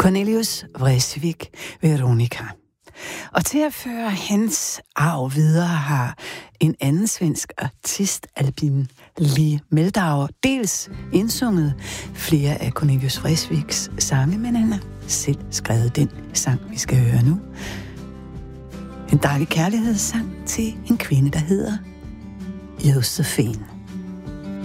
Cornelius Vreeswijk, Veronica. Og til at føre hans arv videre har en anden svensk artist, Albin Lee Meldauer, dels indsunget flere af Cornelius Vreeswijks sange, men han har selv skrevet den sang, vi skal høre nu. En dejlig kærlighedssang til en kvinde, der hedder Josephine.